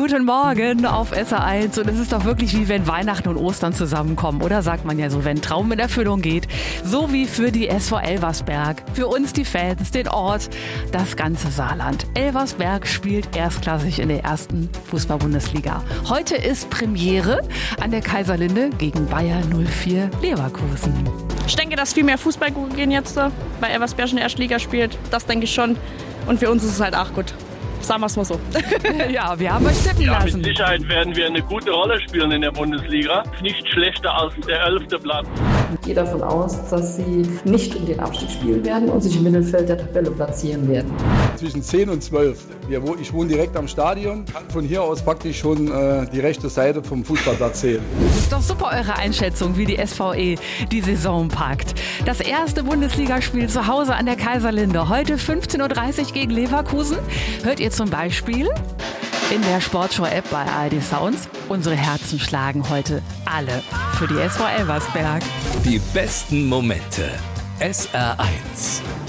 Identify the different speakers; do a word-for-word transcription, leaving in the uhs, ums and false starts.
Speaker 1: Guten Morgen auf S R eins und es ist doch wirklich wie wenn Weihnachten und Ostern zusammenkommen, oder sagt man ja so, wenn Traum in Erfüllung geht, so wie für die S V Elversberg, für uns die Fans, den Ort, das ganze Saarland. Elversberg spielt erstklassig in der ersten Fußball-Bundesliga. Heute ist Premiere an der Kaiserlinde gegen Bayer null vier Leverkusen.
Speaker 2: Ich denke, dass viel mehr Fußball gut gehen jetzt, weil Elversberg in der ersten Liga spielt. Das denke ich schon. Und für uns ist es halt auch gut. Sagen wir es mal so.
Speaker 1: Ja, wir haben euch tippen
Speaker 3: ja,
Speaker 1: lassen.
Speaker 3: Mit Sicherheit werden wir eine gute Rolle spielen in der Bundesliga. Nicht schlechter als der elfte Platz.
Speaker 4: Ich gehe davon aus, dass sie nicht um den Abstieg spielen werden und sich im Mittelfeld der Tabelle platzieren werden.
Speaker 5: Zwischen zehn und zwölf. Ich wohne direkt am Stadion, kann von hier aus praktisch schon äh, die rechte Seite vom Fußballplatz sehen.
Speaker 1: Das ist doch super eure Einschätzung, wie die S V E die Saison packt. Das erste Bundesligaspiel zu Hause an der Kaiserlinde. Heute fünfzehn Uhr dreißig gegen Leverkusen. Hört ihr zum Beispiel in der Sportschau-App bei A R D Sounds. Unsere Herzen schlagen heute alle für die S V Elversberg.
Speaker 6: Die besten Momente. S R eins.